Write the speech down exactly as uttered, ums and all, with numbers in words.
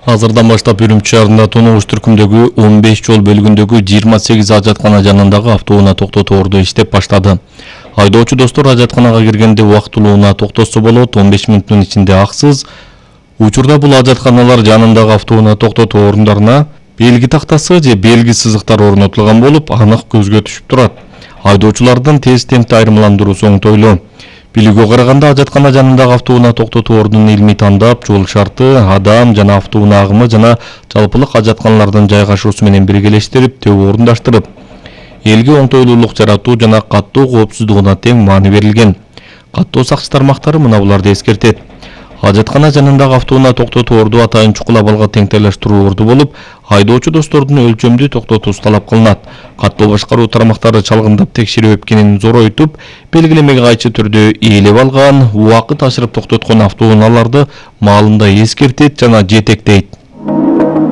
Азырдан баштап Үрүмчү шаарында Тоногуш түркүмдөгү он беш жол бөлүгүндөгү жыйырма сегиз ажаткана жанындагы автоунаа токтотуу орду иштеп баштады. Айдоочу достор ажатканага киргенде убактылууна токтотсо болот, он беш мүнөттүн ичинде аксыз. Учурда бул ажатканалар жанындагы автоунаа токтотуу орундарына белги тактасы же белги сызыктар орнотулган болуп, анык көзгө түшүп турат. Айдоочулардын тез темпте айырмаландыруусу оңтойлуу. Билүүгө караганда ажаткана жанындагы автоунаа токтотуу ордунун илмий тандап, жол шарты, адам жана автоунаа агымы жана жалпылык ажатканалардын жайгашуусу менен биргелештирип, төө орундаштырып, элге оңтойлуулук жаратуу жана каттоо коопсуздугуна тең маани берилген. Каттоо сакчы тармактары мына буларды эскертет. Ажаткана жанындагы автоунаа токтотуу орду атайын чукул абалга теңдештирүү орду болуп, айдоочу достордун өлчөмдүү токтотуусу талап кылынат. Каттоо башкаруу тармактары чалгындап текшерүү эпкенин зоройтуп, белгилемеге кайчы түрдө ээлеп алган, убакыт ашырып токтоткон автоунааларды маалында эскертет жана жетектейт.